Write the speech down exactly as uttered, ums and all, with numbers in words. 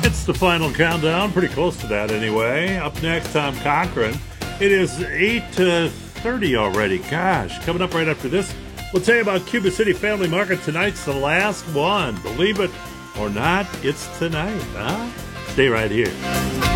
It's the final countdown, pretty close to that anyway. Up next, Tom Cochran. It is eight thirty already. Gosh, coming up right after this, we'll tell you about Cuba City Family Market. Tonight's the last one. Believe it or not, it's tonight, huh? Stay right here.